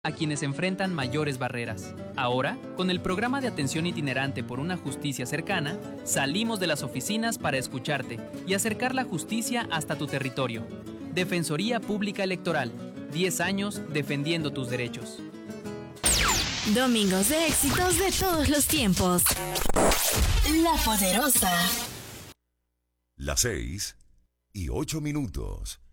a quienes enfrentan mayores barreras. Ahora, con el programa de atención itinerante por una justicia cercana, salimos de las oficinas para escucharte y acercar la justicia hasta tu territorio. Defensoría Pública Electoral, 10 años defendiendo tus derechos. Domingos de éxitos de todos los tiempos. La Poderosa. Las 6:08.